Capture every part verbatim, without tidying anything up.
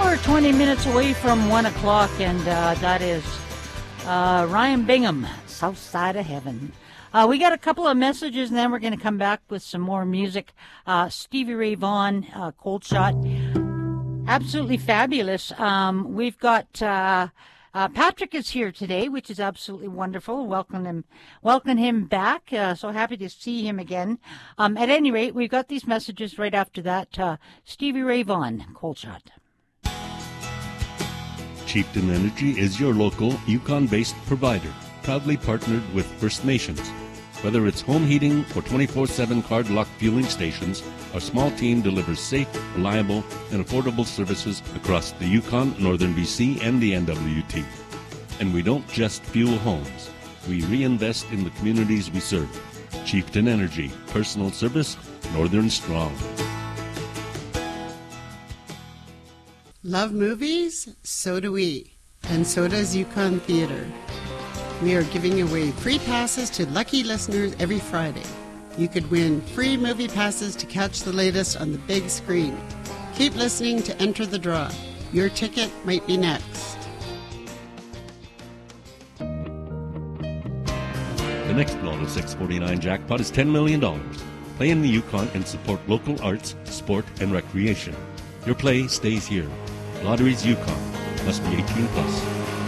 hour, twenty minutes away from one o'clock, and uh, that is uh, Ryan Bingham, South Side of Heaven. Uh, we got a couple of messages, and then we're going to come back with some more music. Uh, Stevie Ray Vaughan, uh, Cold Shot. Absolutely fabulous. Um, we've got uh, uh, Patrick is here today, which is absolutely wonderful. Welcome him, welcome him back. Uh, so happy to see him again. Um, at any rate, we've got these messages right after that. Uh, Stevie Ray Vaughan, Cold Shot. Chieftain Energy is your local Yukon-based provider, proudly partnered with First Nations. Whether it's home heating or twenty-four seven card lock fueling stations, our small team delivers safe, reliable, and affordable services across the Yukon, Northern B C, and the N W T. And we don't just fuel homes. We reinvest in the communities we serve. Chieftain Energy, personal service, Northern strong. Love movies? So do we. And so does Yukon Theatre. We are giving away free passes to lucky listeners every Friday. You could win free movie passes to catch the latest on the big screen. Keep listening to enter the draw. Your ticket might be next. The next Lotto six forty-nine jackpot is ten million dollars. Play in the Yukon and support local arts, sport, and recreation. Your play stays here. Lotteries Yukon. Must be eighteen plus.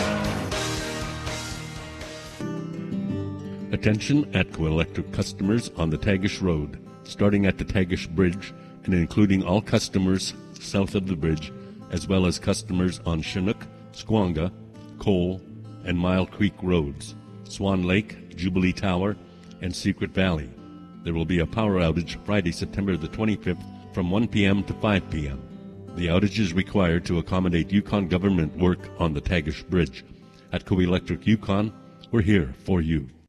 Attention ATCO Electric customers on the Tagish Road, starting at the Tagish Bridge and including all customers south of the bridge, as well as customers on Chinook, Squonga, Cole, and Mile Creek Roads, Swan Lake, Jubilee Tower, and Secret Valley. There will be a power outage Friday, September the twenty-fifth from one p.m. to five p.m. The outage is required to accommodate Yukon government work on the Tagish Bridge. ATCO Electric Yukon, we're here for you.